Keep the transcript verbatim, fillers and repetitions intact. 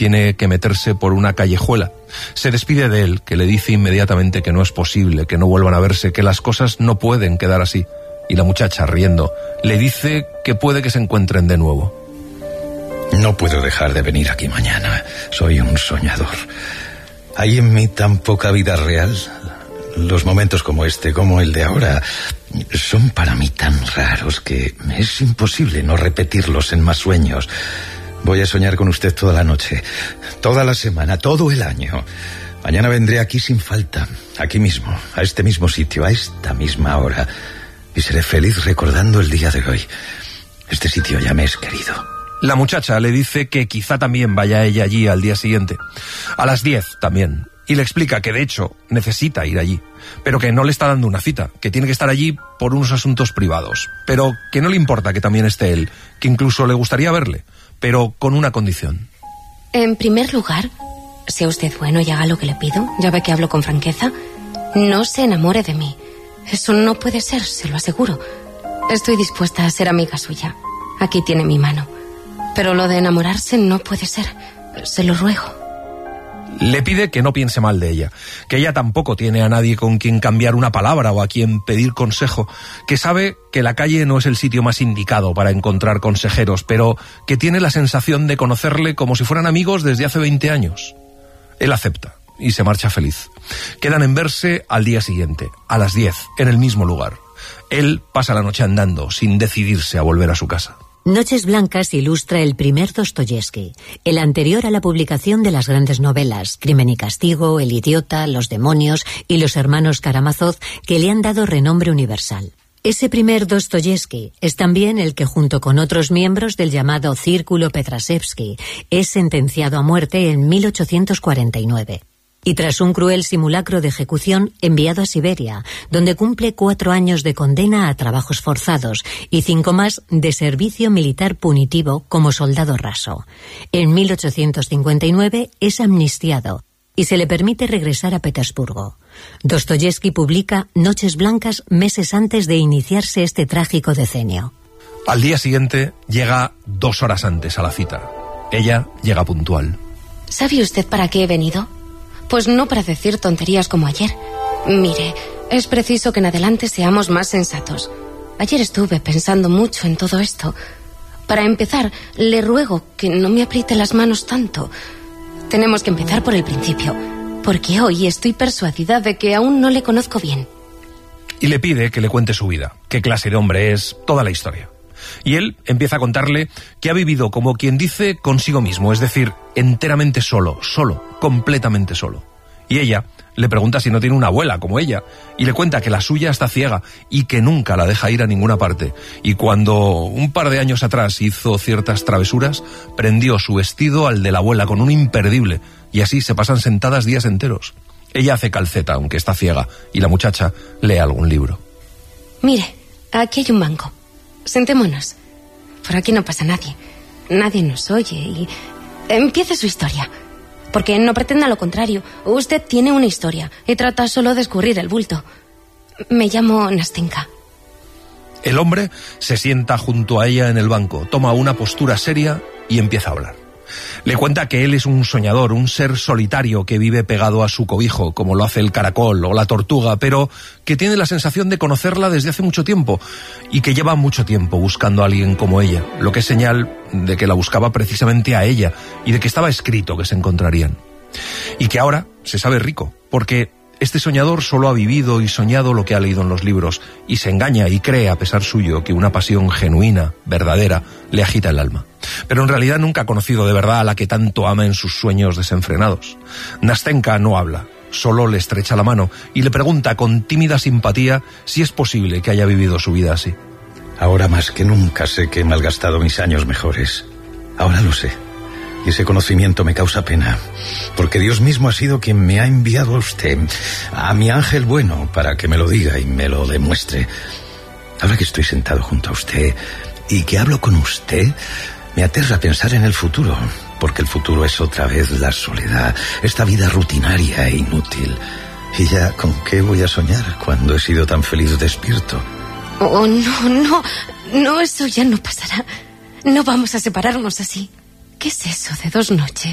Tiene que meterse por una callejuela. Se despide de él, que le dice inmediatamente que no es posible, que no vuelvan a verse, que las cosas no pueden quedar así. Y la muchacha, riendo, le dice que puede que se encuentren de nuevo. No puedo dejar de venir aquí mañana. Soy un soñador. Hay en mí tan poca vida real. Los momentos como este, como el de ahora, son para mí tan raros que es imposible no repetirlos en más sueños. Voy a soñar con usted toda la noche, toda la semana, todo el año. Mañana vendré aquí sin falta, aquí mismo, a este mismo sitio, a esta misma hora. Y seré feliz recordando el día de hoy. Este sitio ya me es querido. La muchacha le dice que quizá también vaya ella allí al día siguiente. A las diez también. Y le explica que de hecho necesita ir allí, pero que no le está dando una cita, que tiene que estar allí por unos asuntos privados, pero que no le importa que también esté él, que incluso le gustaría verle, pero con una condición. En primer lugar, sea usted bueno y haga lo que le pido, ya ve que hablo con franqueza, no se enamore de mí. Eso no puede ser, se lo aseguro. Estoy dispuesta a ser amiga suya. Aquí tiene mi mano. Pero lo de enamorarse no puede ser. Se lo ruego. Le pide que no piense mal de ella, que ella tampoco tiene a nadie con quien cambiar una palabra o a quien pedir consejo, que sabe que la calle no es el sitio más indicado para encontrar consejeros, pero que tiene la sensación de conocerle como si fueran amigos desde hace veinte años. Él acepta y se marcha feliz. Quedan en verse al día siguiente, a las diez, en el mismo lugar. Él pasa la noche andando, sin decidirse a volver a su casa. Noches Blancas ilustra el primer Dostoyevski, el anterior a la publicación de las grandes novelas Crimen y Castigo, El idiota, Los demonios y Los hermanos Karamazov, que le han dado renombre universal. Ese primer Dostoyevski es también el que, junto con otros miembros del llamado Círculo Petrashevski, es sentenciado a muerte en mil ochocientos cuarenta y nueve. Y tras un cruel simulacro de ejecución, enviado a Siberia, donde cumple cuatro años de condena a trabajos forzados y cinco más de servicio militar punitivo como soldado raso. En mil ochocientos cincuenta y nueve es amnistiado y se le permite regresar a Petersburgo. Dostoyevski publica Noches Blancas meses antes de iniciarse este trágico decenio. Al día siguiente llega dos horas antes a la cita. Ella llega puntual. ¿Sabe usted para qué he venido? Pues no para decir tonterías como ayer. Mire, es preciso que en adelante seamos más sensatos. Ayer estuve pensando mucho en todo esto. Para empezar, le ruego que no me apriete las manos tanto. Tenemos que empezar por el principio, porque hoy estoy persuadida de que aún no le conozco bien. Y le pide que le cuente su vida, qué clase de hombre es, toda la historia. Y él empieza a contarle que ha vivido, como quien dice, consigo mismo, es decir, enteramente solo, solo, completamente solo. Y ella le pregunta si no tiene una abuela como ella, y le cuenta que la suya está ciega y que nunca la deja ir a ninguna parte. Y cuando un par de años atrás hizo ciertas travesuras, prendió su vestido al de la abuela con un imperdible, y así se pasan sentadas días enteros. Ella hace calceta, aunque está ciega, y la muchacha lee algún libro. Mire, aquí hay un banco. Sentémonos. Por aquí no pasa nadie. Nadie nos oye y... Empiece su historia. Porque no pretenda lo contrario. Usted tiene una historia y trata solo de escurrir el bulto. Me llamo Nastenka. El hombre se sienta junto a ella en el banco, toma una postura seria y empieza a hablar. Le cuenta que él es un soñador, un ser solitario que vive pegado a su cobijo, como lo hace el caracol o la tortuga, pero que tiene la sensación de conocerla desde hace mucho tiempo y que lleva mucho tiempo buscando a alguien como ella, lo que es señal de que la buscaba precisamente a ella y de que estaba escrito que se encontrarían. Y que ahora se sabe rico, porque este soñador solo ha vivido y soñado lo que ha leído en los libros y se engaña y cree, a pesar suyo, que una pasión genuina, verdadera, le agita el alma. Pero en realidad nunca ha conocido de verdad a la que tanto ama en sus sueños desenfrenados. Nastenka no habla, solo le estrecha la mano y le pregunta con tímida simpatía si es posible que haya vivido su vida así. Ahora más que nunca sé que he malgastado mis años mejores. Ahora lo sé. Y ese conocimiento me causa pena, porque Dios mismo ha sido quien me ha enviado a usted, a mi ángel bueno, para que me lo diga y me lo demuestre. Ahora que estoy sentado junto a usted y que hablo con usted, me aterra pensar en el futuro, porque el futuro es otra vez la soledad, esta vida rutinaria e inútil. ¿Y ya con qué voy a soñar cuando he sido tan feliz despierto? Oh, no, no, no, eso ya no pasará. No vamos a separarnos así. ¿Qué es eso de dos noches?